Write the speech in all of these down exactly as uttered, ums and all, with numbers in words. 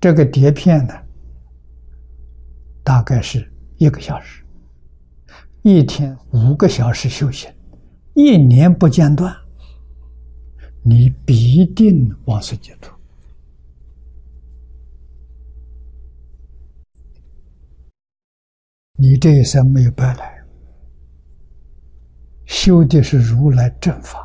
这个碟片呢，大概是一个小时，一天五个小时修行，一年不间断，你必定往生净土。你这一生没有白来，修的是如来正法。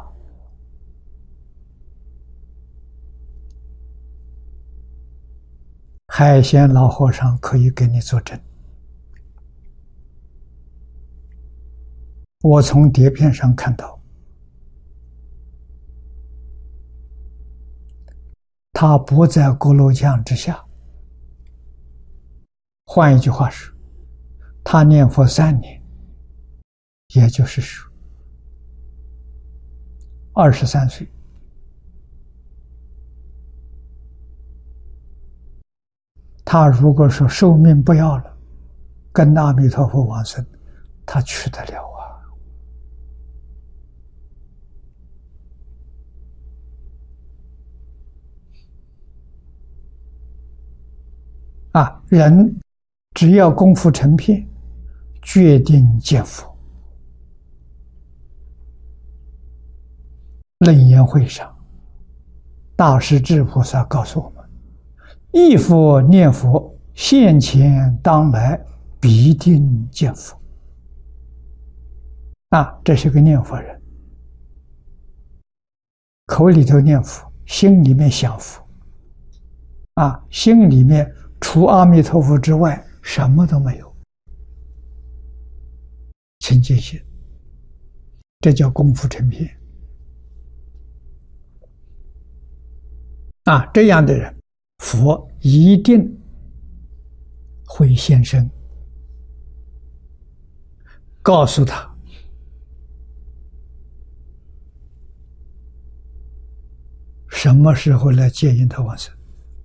海鲜老和尚可以给你作证，我从碟片上看到，他不在锅炉匠之下。换一句话说，他念佛三年，也就是说二十三岁。他如果说寿命不要了，跟阿弥陀佛往生，他去得了啊！啊，人只要功夫成片，决定见佛。楞严会上，大势至菩萨告诉我们：忆佛念佛，现前当来必定见佛。啊，这是个念佛人，口里头念佛，心里面想佛。啊，心里面除阿弥陀佛之外，什么都没有，清净心，这叫功夫成片。啊，这样的人，佛一定会现身，告诉他什么时候来接引他往生，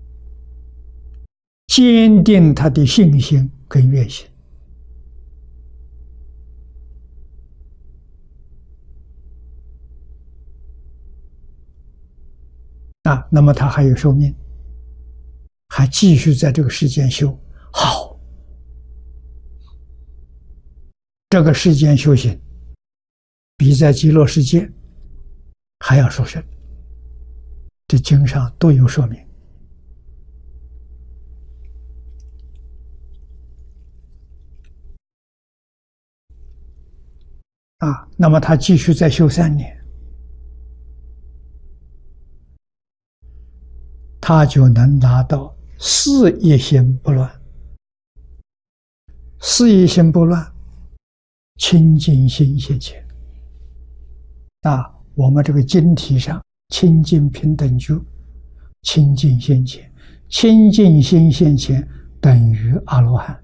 坚定他的信心跟愿心。啊，那么他还有寿命，还继续在这个世间修好，这个世间修行比在极乐世界还要殊胜，这经上都有说明。啊，那么他继续再修三年，他就能达到四一心不乱。四一心不乱，清净心现前。啊，我们这个经题上清净平等觉，清净现前，清净心现前等于阿罗汉。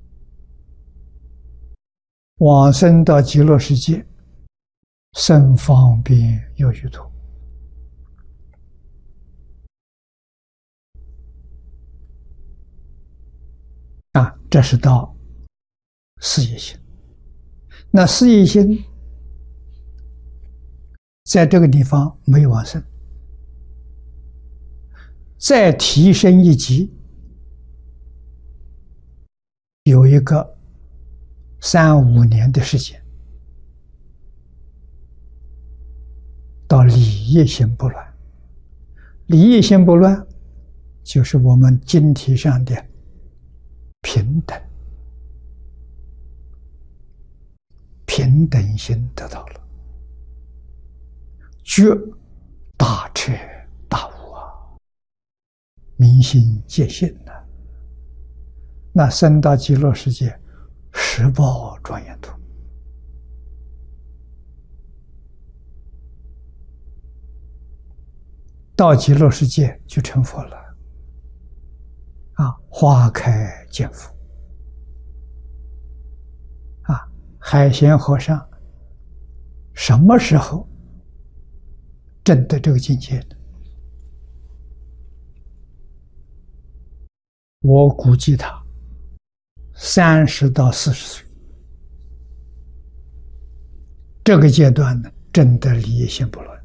往生到极乐世界，甚方便有余土。啊，这是到四一心。那四一心在这个地方没有往生，再提升一级，有一个三五年的时间，到理业心不乱。理业心不乱，就是我们经题上的平等，平等心得到了，觉大彻大悟啊，明心见性啊，那生到极乐世界，十报庄严土。到极乐世界就成佛了。啊，花开见佛。啊，海贤和尚什么时候证得这个境界呢？我估计他三十到四十岁，这个阶段呢，证得理业心不乱。